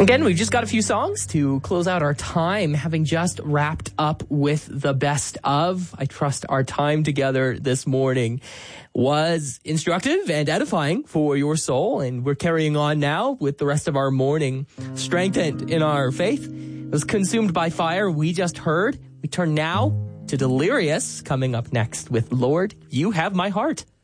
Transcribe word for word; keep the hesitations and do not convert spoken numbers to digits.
Again, we've just got a few songs to close out our time, having just wrapped up with the best of. I trust our time together this morning was instructive and edifying for your soul, and we're carrying on now with the rest of our morning, strengthened in our faith. It was Consumed by Fire we just heard. We turn now to Delirious, coming up next with Lord, You Have My Heart.